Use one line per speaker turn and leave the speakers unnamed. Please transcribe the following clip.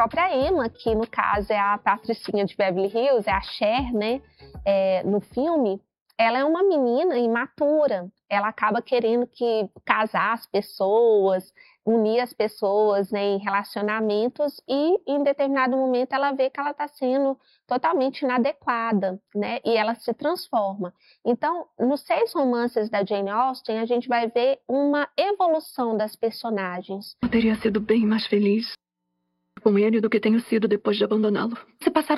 própria Emma, que no caso é a Patricinha de Beverly Hills, é a Cher, né, no filme, ela é uma menina imatura. Ela acaba querendo casar as pessoas, unir as pessoas, né, em relacionamentos e em determinado momento ela vê que ela está sendo totalmente inadequada, né, e ela se transforma. Então, nos 6 romances da Jane Austen, a gente vai ver uma evolução das personagens.
Eu teria sido bem mais feliz com ele do que tenho sido depois de abandoná-lo. Se passaram